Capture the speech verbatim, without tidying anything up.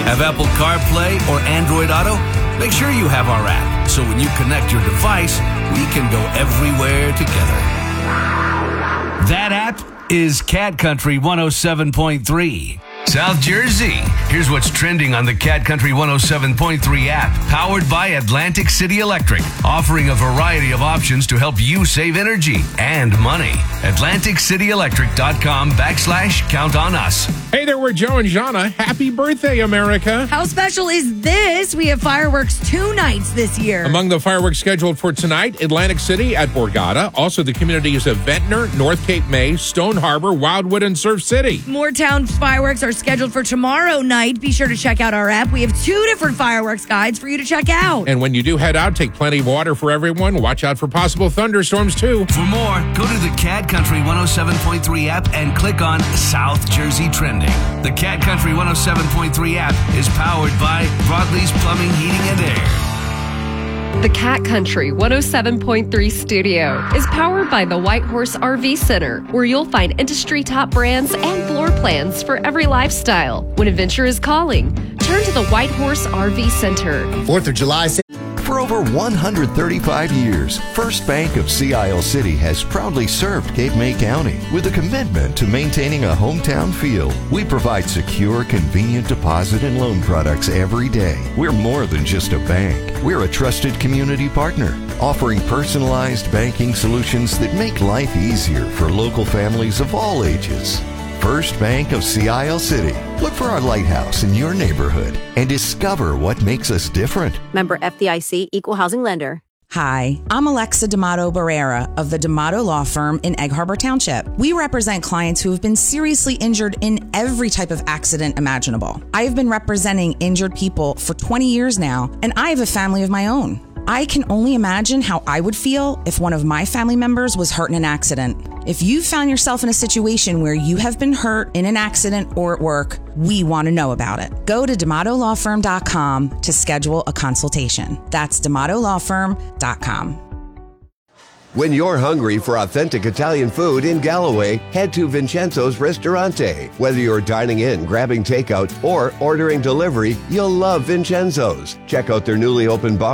Have Apple CarPlay or Android Auto? Make sure you have our app, so when you connect your device, we can go everywhere together. That app is Cat Country one oh seven point three. South Jersey. Here's what's trending on the Cat Country one oh seven point three app, powered by Atlantic City Electric, offering a variety of options to help you save energy and money. Atlantic City Electric dot com backslash count on us. Hey there, we're Joe and Jana. Happy birthday, America. How special is this? We have fireworks two nights this year. Among the fireworks scheduled for tonight, Atlantic City at Borgata. Also, the communities of Ventnor, North Cape May, Stone Harbor, Wildwood, and Surf City. Moortown fireworks are scheduled for tomorrow night. Be sure to check out our app. We have two different fireworks guides for you to check out. And when you do head out, take plenty of water for everyone. Watch out for possible thunderstorms, too. For more, go to the Cat Country one oh seven point three app and click on South Jersey Trending. The Cat Country one oh seven point three app is powered by Broadlee's Plumbing, Heating, and Air. The Cat Country one oh seven point three studio is powered by the White Horse R V Center, where you'll find industry top brands and floor plans for every lifestyle. When adventure is calling, turn to the White Horse R V Center. fourth of July. For over one hundred thirty-five years, First Bank of Sea Isle City has proudly served Cape May County with a commitment to maintaining a hometown feel. We provide secure, convenient deposit and loan products every day. We're more than just a bank. We're a trusted community partner, offering personalized banking solutions that make life easier for local families of all ages. First Bank of Sea Isle City. Look for our lighthouse in your neighborhood and discover what makes us different. Member F D I C, Equal Housing Lender. Hi, I'm Alexa D'Amato Barrera of the D'Amato Law Firm in Egg Harbor Township. We represent clients who have been seriously injured in every type of accident imaginable. I have been representing injured people for twenty years now, and I have a family of my own. I can only imagine how I would feel if one of my family members was hurt in an accident. If you found yourself in a situation where you have been hurt in an accident or at work, we want to know about it. Go to D'Amato Law Firm dot com to schedule a consultation. That's D'Amato Law Firm dot com. When you're hungry for authentic Italian food in Galloway, head to Vincenzo's Ristorante. Whether you're dining in, grabbing takeout, or ordering delivery, you'll love Vincenzo's. Check out their newly opened bar